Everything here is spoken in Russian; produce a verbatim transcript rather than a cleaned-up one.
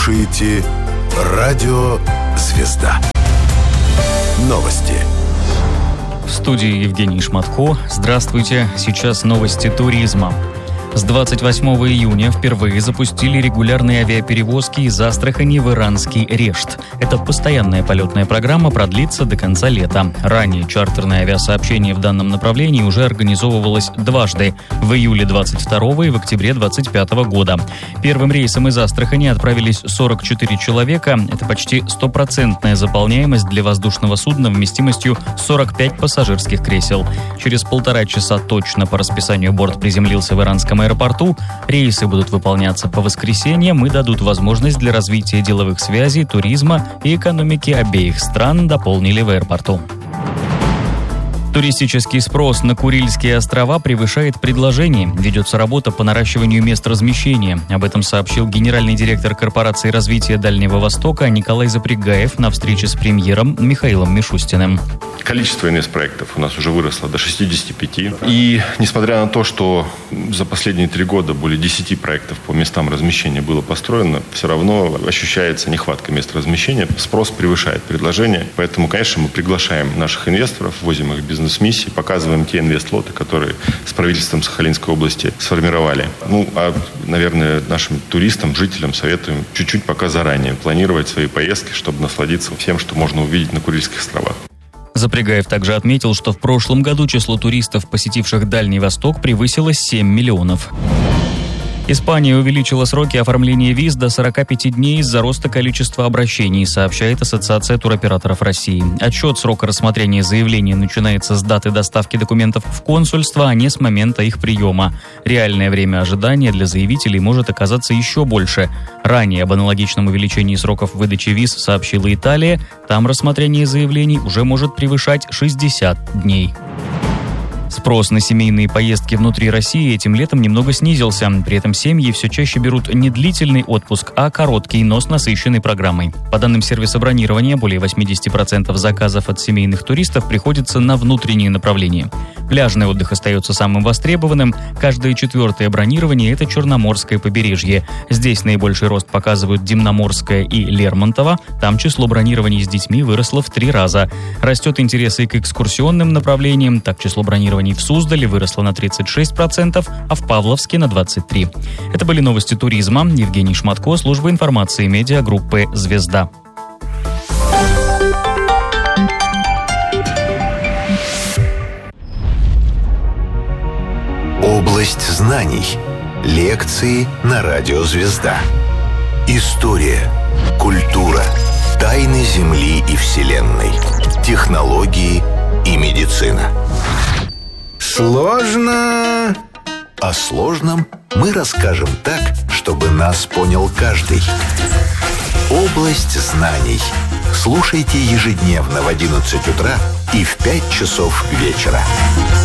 слушаете радио «Звезда». Новости. В студии Евгений Шматко. Здравствуйте. Сейчас новости туризма. С двадцать восьмого июня впервые запустили регулярные авиаперевозки из Астрахани в иранский Решт. Эта постоянная полетная программа продлится до конца лета. Ранее чартерное авиасообщение в данном направлении уже организовывалось дважды – в июле двадцать второго и в октябре двадцать пятого года. Первым рейсом из Астрахани отправились сорок четыре человека. Это почти стопроцентная заполняемость для воздушного судна вместимостью сорок пять пассажирских кресел. Через полтора часа точно по расписанию борт приземлился в иранском аэропорту. Рейсы будут выполняться по воскресеньям и дадут возможность для развития деловых связей, туризма и экономики обеих стран, дополнили в аэропорту. Туристический спрос на Курильские острова превышает предложение. Ведется работа по наращиванию мест размещения. Об этом сообщил генеральный директор корпорации развития Дальнего Востока Николай Запрягаев на встрече с премьером Михаилом Мишустиным. Количество инвестпроектов у нас уже выросло до шестидесяти пяти. И несмотря на то, что за последние три года более десяти проектов по местам размещения было построено, все равно ощущается нехватка мест размещения. Спрос превышает предложение. Поэтому, конечно, мы приглашаем наших инвесторов, возим их в бизнес-миссии, показываем те инвест-лоты, которые с правительством Сахалинской области сформировали. Ну, а, наверное, нашим туристам, жителям советуем чуть-чуть пока заранее планировать свои поездки, чтобы насладиться всем, что можно увидеть на Курильских островах. Запрягаев также отметил, что в прошлом году число туристов, посетивших Дальний Восток, превысило семь миллионов. Испания увеличила сроки оформления виз до сорока пяти дней из-за роста количества обращений, сообщает Ассоциация туроператоров России. Отсчет срока рассмотрения заявления начинается с даты доставки документов в консульство, а не с момента их приема. Реальное время ожидания для заявителей может оказаться еще больше. Ранее об аналогичном увеличении сроков выдачи виз сообщила Италия. Там рассмотрение заявлений уже может превышать шестьдесят дней. Спрос на семейные поездки внутри России этим летом немного снизился. При этом семьи все чаще берут не длительный отпуск, а короткий, но с насыщенной программой. По данным сервиса бронирования, более восемьдесят процентов заказов от семейных туристов приходится на внутренние направления. Пляжный отдых остается самым востребованным. Каждое четвертое бронирование – это Черноморское побережье. Здесь наибольший рост показывают Дивноморское и Лермонтово. Там число бронирований с детьми выросло в три раза. Растет интерес и к экскурсионным направлениям. Так число бронирований в Суздале выросло на тридцать шесть процентов, а в Павловске на двадцать три процента. Это были новости туризма. Евгений Шматко, служба информации медиагруппы «Звезда». Область знаний. Лекции на радио «Звезда». История, культура, тайны Земли и Вселенной, технологии и медицина. Сложно. О сложном мы расскажем так, чтобы нас понял каждый. Область знаний. Слушайте ежедневно в одиннадцать утра и в пять часов вечера.